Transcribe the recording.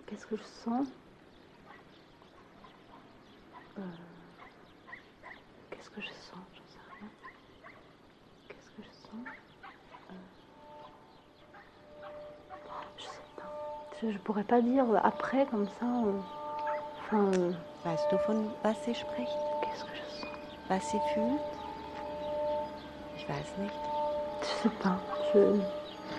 Qu'est-ce que je sens? Qu'est-ce que je sens? J'en sais rien. Qu'est-ce que je sens? Je sais pas. Je pourrais pas dire après comme ça. Enfin, Weißt du, von was sie spricht? qu'est-ce que je sens? Was sie fühlt? Ich weiß nicht. Je sais pas.